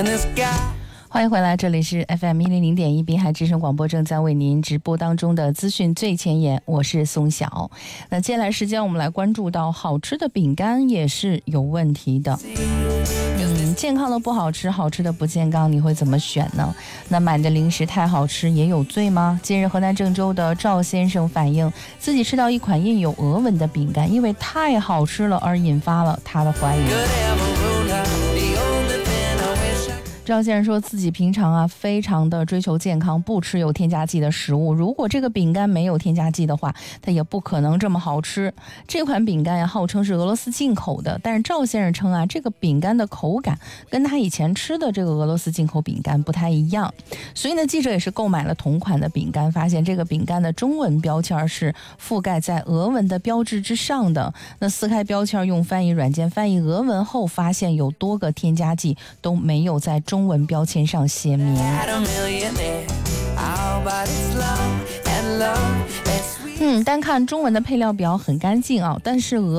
欢迎回来，这里是 FM100.1 滨海之声广播，正在为您直播当中的资讯最前沿，我是宋晓。那接下来时间我们来关注到好吃的饼干也是有问题的。健康的不好吃，好吃的不健康，你会怎么选呢？那买的零食太好吃也有罪吗？近日河南郑州的赵先生反映自己吃到一款印有俄文的饼干，因为太好吃了而引发了他的怀疑。赵先生说自己平常非常的追求健康，不吃有添加剂的食物，如果这个饼干没有添加剂的话，它也不可能这么好吃。这款饼干号称是俄罗斯进口的，但是赵先生称这个饼干的口感跟他以前吃的这个俄罗斯进口饼干不太一样。所以呢，记者也是购买了同款的饼干，发现这个饼干的中文标签是覆盖在俄文的标志之上的。那撕开标签用翻译软件翻译俄文后，发现有多个添加剂都没有在中文标签上写明。单看中文的配料表很干净但是俄